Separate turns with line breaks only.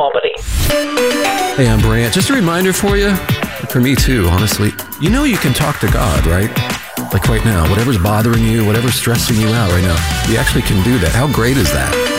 Albany.
Hey, I'm Brant. Just a reminder for you, for me too, honestly. You know you can talk to God, right? Like right now, whatever's bothering you, whatever's stressing you out right now, you actually can do that. How great is that?